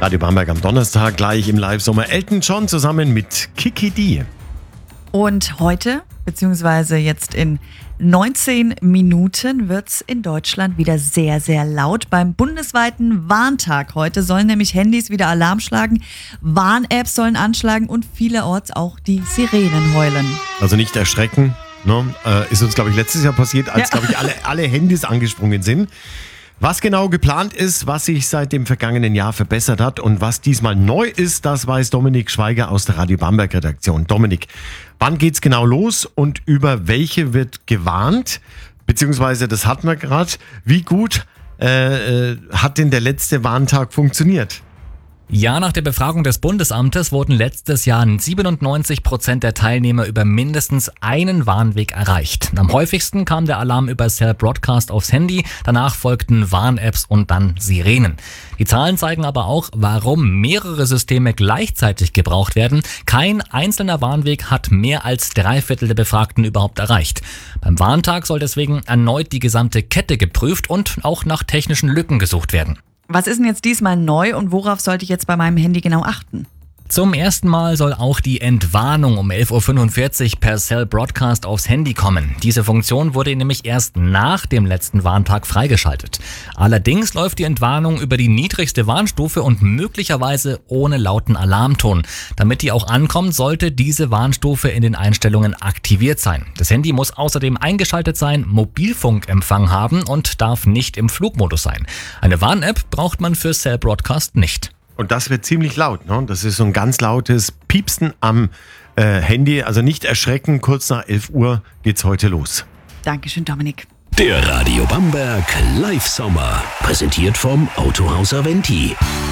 Radio Bamberg am Donnerstag gleich im Live-Sommer. Elton John zusammen mit Kiki D. Und heute, beziehungsweise jetzt in 19 Minuten, wird es in Deutschland wieder sehr, sehr laut. Beim bundesweiten Warntag heute sollen nämlich Handys wieder Alarm schlagen, Warn-Apps sollen anschlagen und vielerorts auch die Sirenen heulen. Also nicht erschrecken, ne? Ist uns, glaube ich, letztes Jahr passiert, als, glaube ich, alle Handys angesprungen sind. Was genau geplant ist, was sich seit dem vergangenen Jahr verbessert hat und was diesmal neu ist, das weiß Dominik Schweiger aus der Radio Bamberg Redaktion. Dominik, wann geht's genau los und über welche wird gewarnt? Beziehungsweise, das hatten wir gerade. Wie gut hat denn der letzte Warntag funktioniert? Ja, nach der Befragung des Bundesamtes wurden letztes Jahr 97% der Teilnehmer über mindestens einen Warnweg erreicht. Am häufigsten kam der Alarm über Cell Broadcast aufs Handy, danach folgten Warn-Apps und dann Sirenen. Die Zahlen zeigen aber auch, warum mehrere Systeme gleichzeitig gebraucht werden. Kein einzelner Warnweg hat mehr als 3/4 der Befragten überhaupt erreicht. Beim Warntag soll deswegen erneut die gesamte Kette geprüft und auch nach technischen Lücken gesucht werden. Was ist denn jetzt diesmal neu und worauf sollte ich jetzt bei meinem Handy genau achten? Zum ersten Mal soll auch die Entwarnung um 11.45 Uhr per Cell Broadcast aufs Handy kommen. Diese Funktion wurde nämlich erst nach dem letzten Warntag freigeschaltet. Allerdings läuft die Entwarnung über die niedrigste Warnstufe und möglicherweise ohne lauten Alarmton. Damit die auch ankommt, sollte diese Warnstufe in den Einstellungen aktiviert sein. Das Handy muss außerdem eingeschaltet sein, Mobilfunkempfang haben und darf nicht im Flugmodus sein. Eine Warn-App braucht man für Cell Broadcast nicht. Und das wird ziemlich laut, ne? Das ist so ein ganz lautes Piepsen am Handy. Also nicht erschrecken, kurz nach 11 Uhr geht's heute los. Dankeschön, Dominik. Der Radio Bamberg Live-Sommer, präsentiert vom Autohaus Aventi.